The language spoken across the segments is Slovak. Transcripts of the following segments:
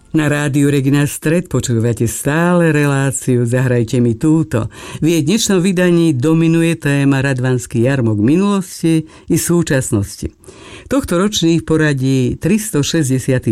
Na rádiu Regina Stred počúvate stále reláciu Zahrajte mi túto. V jej dnešnom vydaní dominuje téma Radvanský jarmok minulosti i súčasnosti. Tohto ročný v poradí 368.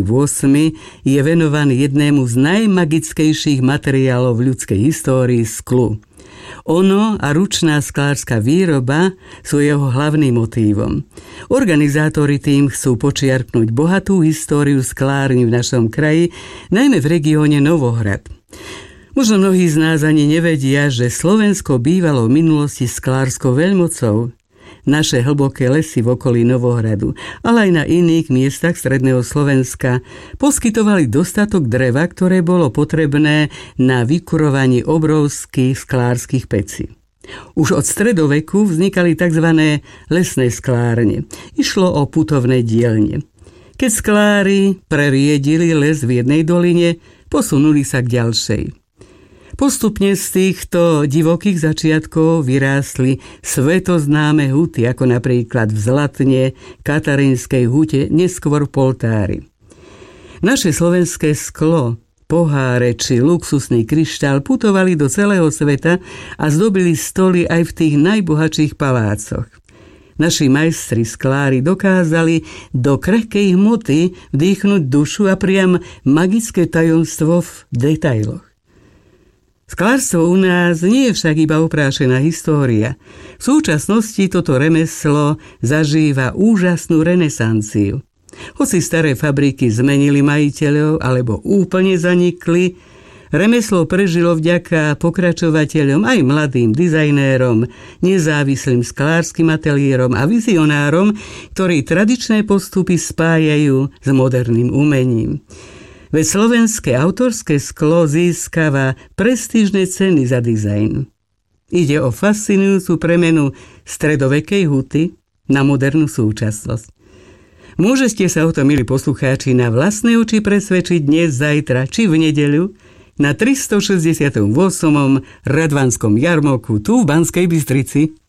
je venovaný jednému z najmagickejších materiálov v ľudskej histórii sklu. Ono a ručná sklárska výroba sú jeho hlavným motívom. Organizátori tým chcú počiarknúť bohatú históriu sklární v našom kraji, najmä v regióne Novohrad. Možno mnohí z nás ani nevedia, že Slovensko bývalo v minulosti sklárskou veľmocou. Naše hlboké lesy v okolí Novohradu, ale aj na iných miestach stredného Slovenska poskytovali dostatok dreva, ktoré bolo potrebné na vykurovanie obrovských sklárskych pecí. Už od stredoveku vznikali tzv. Lesné sklárne. Išlo o putovné dielne. Keď sklári preriedili les v jednej doline, posunuli sa k ďalšej. Postupne z týchto divokých začiatkov vyrástli svetoznáme huty, ako napríklad v Zlatne, Katarínskej hute, neskôr v Poltári. Naše slovenské sklo, poháre či luxusný kryštál putovali do celého sveta a zdobili stoly aj v tých najbohatších palácoch. Naši majstri sklári dokázali do krehkej hmoty vdýchnuť dušu a priam magické tajomstvo v detailoch. Sklárstvo u nás nie je však iba oprášená história. V súčasnosti toto remeslo zažíva úžasnú renesanciu. Hoci staré fabriky zmenili majiteľov alebo úplne zanikli, remeslo prežilo vďaka pokračovateľom aj mladým dizajnérom, nezávislým sklárskym ateliérom a vizionárom, ktorí tradičné postupy spájajú s moderným umením. Veď slovenské autorské sklo získava prestížne ceny za dizajn. Ide o fascinujúcu premenu stredovekej huty na modernú súčasnosť. Môžete sa o to, milí poslucháči, na vlastné oči presvedčiť dnes, zajtra či v nedeľu na 368. Radvanskom jarmoku tu v Banskej Bystrici.